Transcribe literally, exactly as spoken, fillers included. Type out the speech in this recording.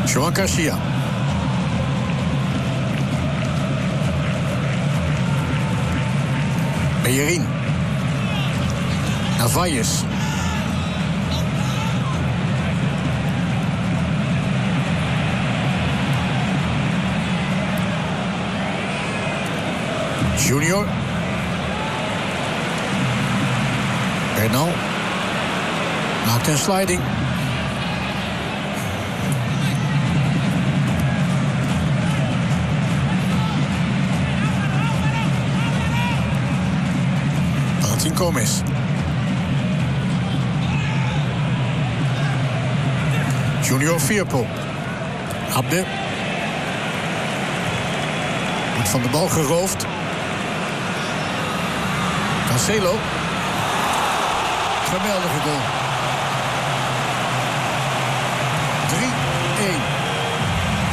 Joan Garcia. Bellerin. Narvaez. Junior. Bernal. Maakt een sliding. Valentin Gomez. Junior Firpo. Abde. Wordt van de bal geroofd. Cancelo. Geweldige goal.